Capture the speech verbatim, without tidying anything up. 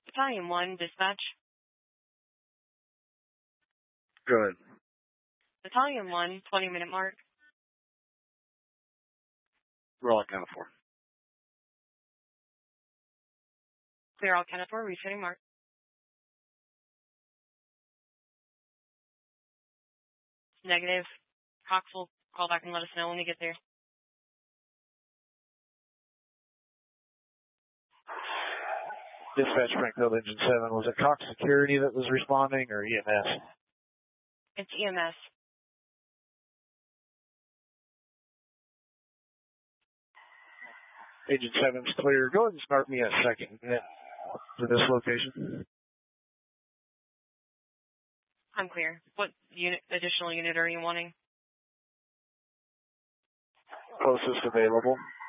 Battalion one, dispatch. Go ahead. Battalion one, twenty minute mark. Roll on count of four. Clear all count of four, resetting mark. Negative. Cox will call back and let us know when we get there. Dispatch Frankville Engine seven, was it Cox Security that was responding or E M S? It's E M S. Agent seven's clear. Go ahead and start me a second for this location. I'm clear. What unit, additional unit are you wanting? Closest available.